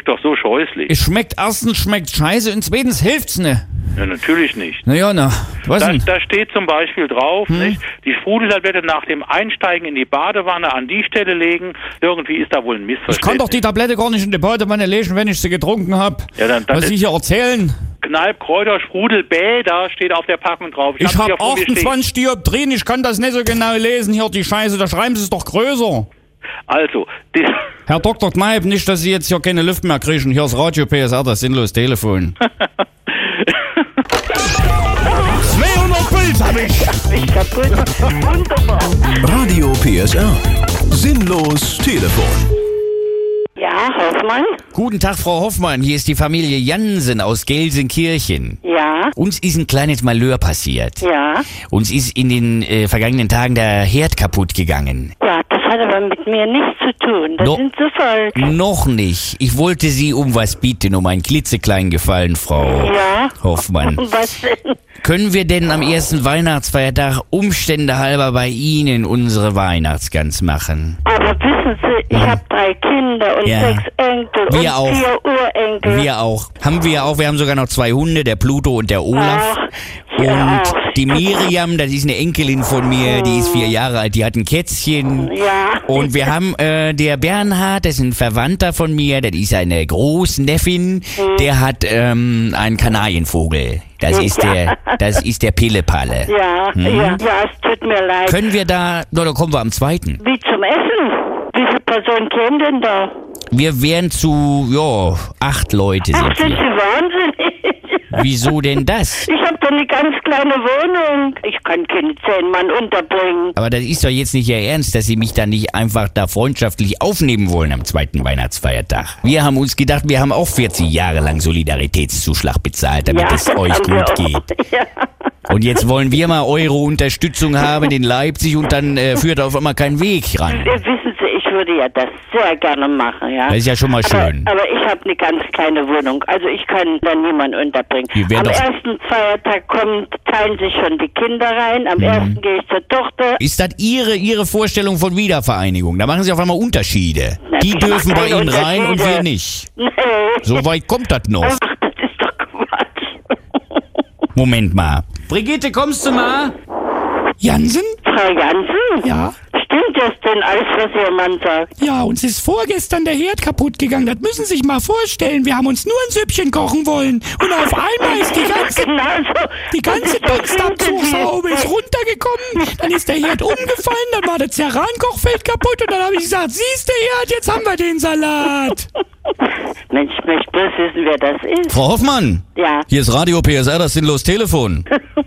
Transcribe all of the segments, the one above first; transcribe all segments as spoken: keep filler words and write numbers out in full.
schmeckt doch so scheußlich. Es schmeckt, erstens schmeckt scheiße und zweitens hilft's ne. Ja, natürlich nicht. Naja, na, was Da, denn? da steht zum Beispiel drauf, Hm? nicht? Die Sprudeltablette nach dem Einsteigen in die Badewanne an die Stelle legen. Irgendwie ist da wohl ein Missverständnis. Ich kann doch die Tablette gar nicht in die Badewanne legen, wenn ich sie getrunken habe. Ja, dann- dann Was ist- Sie hier erzählen? Kneipp, Kräuter, Sprudel, Bäder steht auf der Packung drauf. Ich hab's habe hier vor mir stehen. achtundzwanzig Dioptrien, ich kann das nicht so genau lesen. Hier die Scheiße, da schreiben Sie es doch größer. Also, die, Herr Doktor Kneipp, nicht, dass Sie jetzt hier keine Luft mehr kriegen. Hier ist Radio P S R, das sinnlos Telefon. zweihundert Puls hab ich. Ich kaputt. Wunderbar. Radio P S R. Sinnlos Telefon. Ja, Hoffmann? Guten Tag, Frau Hoffmann. Hier ist die Familie Jansen aus Gelsenkirchen. Ja, Uns ist ein kleines Malheur passiert. ja. Uns ist in den äh, vergangenen Tagen der Herd kaputt gegangen. Ja, das hat aber mit mir nichts zu tun. Das No- sind Zufall. Noch nicht. Ich wollte Sie um was bitten, um einen klitzekleinen Gefallen, Frau Ja. Hoffmann. Was denn? Können wir denn am ersten Weihnachtsfeiertag Umstände halber bei Ihnen unsere Weihnachtsgans machen? Aber wissen Sie, ich habe drei Kinder und Ja. sechs Enkel Wir und auch. vier Urenkel. Wir auch. Haben wir auch. Wir haben sogar noch zwei Hunde, der Pluto und der Olaf. Ach, ja, Und auch. die Miriam, das ist eine Enkelin von mir, die ist vier Jahre alt, die hat ein Kätzchen. Ja. Und wir haben äh, der Bernhard, das ist ein Verwandter von mir, das ist eine Großneffin, der hat ähm, einen Kanarienvogel. Das ist Ja. der, das ist der Pillepalle. Ja, Mhm. ja, ja, es tut mir leid. Können wir da, na, da kommen wir am zweiten. Wie zum Essen? Wie viele Personen kämen denn da? Wir wären zu, ja, acht Leute Ach, sind sind Sie wir. wahnsinnig? Wieso denn das? Ich habe doch eine ganz kleine Wohnung. Ich kann keine zehn Mann unterbringen. Aber das ist doch jetzt nicht Ihr Ernst, dass Sie mich da nicht einfach da freundschaftlich aufnehmen wollen am zweiten Weihnachtsfeiertag. Wir haben uns gedacht, wir haben auch vierzig Jahre lang Solidaritätszuschlag bezahlt, damit Ja, es euch haben wir gut auch. geht. Ja. Und jetzt wollen wir mal eure Unterstützung haben in Leipzig und dann äh, führt auf einmal kein Weg ran. Äh, Wissen Sie, ich würde ja das sehr gerne machen, ja. Das ist ja schon mal schön. Aber, aber ich habe eine ganz kleine Wohnung, also ich kann da niemanden unterbringen. Wir Am werden doch- ersten Feiertag kommen, teilen sich schon die Kinder rein, am ersten gehe ich zur Tochter. Ist das Ihre, Ihre Vorstellung von Wiedervereinigung? Da machen Sie auf einmal Unterschiede. Na, Die ich dürfen mach bei keine Ihnen rein und Unterschiede. wir nicht. Nee. So weit kommt das noch. Ach, das ist doch Quatsch. Moment mal. Brigitte, kommst du mal? Jansen? Frau Jansen? Ja, Stimmt das denn alles, was Ihr Mann sagt? ja, uns ist vorgestern der Herd kaputt gegangen. Das müssen Sie sich mal vorstellen. Wir haben uns nur ein Süppchen kochen wollen. Und auf einmal ist die ganze, Genau so. die ganze Dunstabzugshaube ist runtergekommen. Dann ist der Herd umgefallen, dann war das Cerankochfeld kaputt. Und dann habe ich gesagt, siehst du Herd, jetzt haben wir den Salat. Mensch, ich möchte bloß wissen, wer das ist. Frau Hoffmann, Ja. hier ist Radio P S R, das sinnlos Telefon.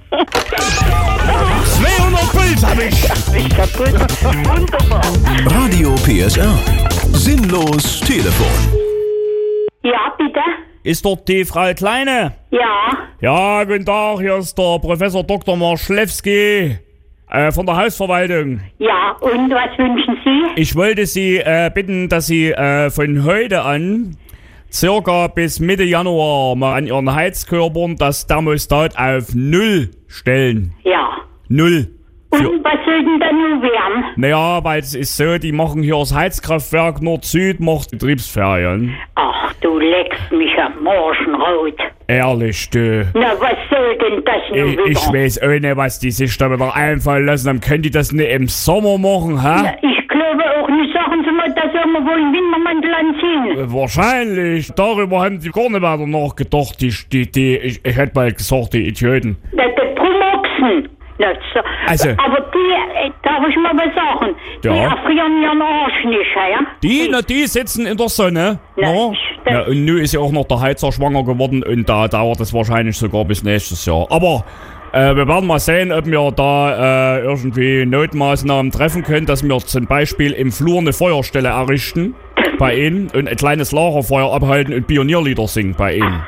zweihundert Puls hab ich. Ich kaputt. Wunderbar. Radio P S R. Sinnlos Telefon. Ja, bitte? Ist dort die Frau Kleine? Ja. Ja, guten Tag, hier ist der Professor Doktor Marschlewski äh, von der Hausverwaltung. Ja, und was wünschen Sie? Ich wollte Sie äh, bitten, dass Sie äh, von heute an circa bis Mitte Januar mal an Ihren Heizkörpern das Thermostat auf Null stellen. Ja. Null. Und was soll denn da nun werden? Naja, weil es ist so, die machen hier das Heizkraftwerk Nord-Süd, macht Betriebsferien. Ach, du leckst mich am Morgenrot. Ehrlich, du. Na, was soll denn das nun Ich, wieder? ich weiß auch nicht, was die sich da wieder einfallen lassen. Dann können die das nicht im Sommer machen, Ja, hä? ich glaube auch nicht. Sagen Sie mal, da soll man wohl einen Wintermantel anziehen. Wahrscheinlich. Darüber haben die gar nicht weiter nachgedacht, die, die, die ich, ich hätte mal gesagt, die Idioten. Der, der Promoxen. Na, so. Also- Aber die, äh, darf ich mal was sagen? Die Ja. erfrieren ihren Arsch nicht, ja? Die, na, die sitzen in der Sonne. Ja, Ja, ich- ja, und nun ist ja auch noch der Heizer schwanger geworden und da dauert es wahrscheinlich sogar bis nächstes Jahr. Aber äh, wir werden mal sehen, ob wir da äh, irgendwie Notmaßnahmen treffen können, dass wir zum Beispiel im Flur eine Feuerstelle errichten bei Ihnen und ein kleines Lagerfeuer abhalten und Pionierlieder singen bei Ihnen.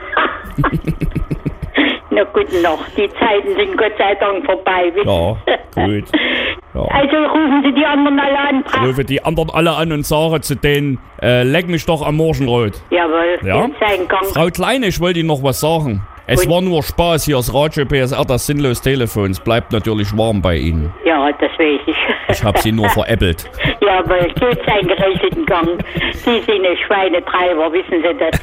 Na gut, noch. Die Zeiten sind Gott sei Dank vorbei. wissen Ja, Sie. gut. Ja. Also rufen Sie die anderen alle an. Ich rufe die anderen alle an und sage zu denen, äh, leck mich doch am Morgenrot. Jawohl, Ja? in seinen Gang. Frau Kleine, ich wollte Ihnen noch was sagen. Es Gut. war nur Spaß, hier ist Radio P S R, das sinnlos Telefon. Es bleibt natürlich warm bei Ihnen. Ja, das weiß ich. Ich habe Sie nur veräppelt. Jawohl, geht seinen geregelten Gang. Sie sind eine Schweinetreiber, wissen Sie das?